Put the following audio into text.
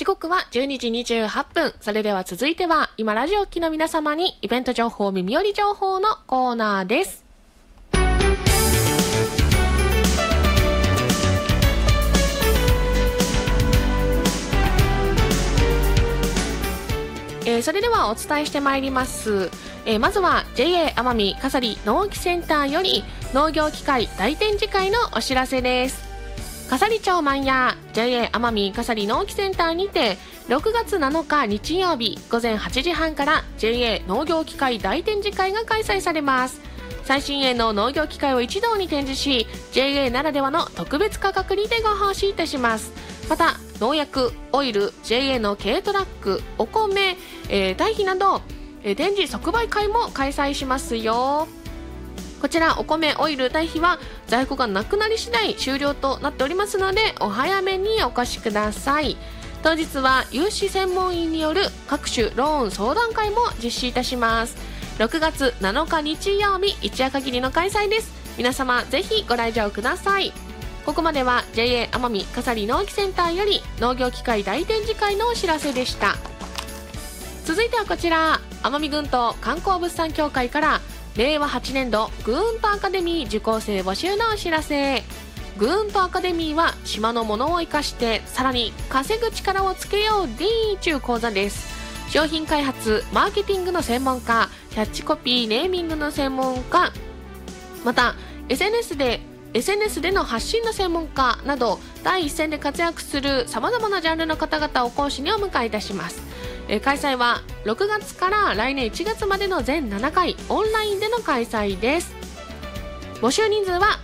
刻は12時28分。それでは続いては、今ラジオを聴きの皆様にイベント情報、耳寄り情報のコーナーです。それではお伝えしてまいります。まずは JA 奄美笠利農機センターより農業機械大展示会のお知らせです。笠利町万屋 JA 奄美笠利農機センターにて6月7日日曜日午前8時半から JA 農業機械大展示会が開催されます。最新鋭の農業機械を一堂に展示し、 JA ならではの特別価格にてご奉仕いたします。また農薬、オイル、 JA の軽トラック、お米、堆肥など、展示即売会も開催しますよ。こちらお米、オイル、堆肥は在庫がなくなり次第終了となっておりますので、お早めにお越しください。当日は融資専門員による各種ローン相談会も実施いたします。6月7日日曜日一夜限りの開催です。皆様ぜひご来場ください。ここまでは JA 奄美笠利農機センターより農業機械大展示会のお知らせでした。続いてはこちら、奄美群島観光物産協会から令和8年度グーンとアカデミー受講生募集のお知らせ。グーンとアカデミーは島のものを生かしてさらに稼ぐ力をつけようでーちゅう講座です。商品開発、マーケティングの専門家、キャッチコピー、ネーミングの専門家、また SNS での発信の専門家など第一線で活躍するさまざまなジャンルの方々を講師にお迎えいたします。開催は6月から来年1月までの全7回オンラインでの開催です。募集人数は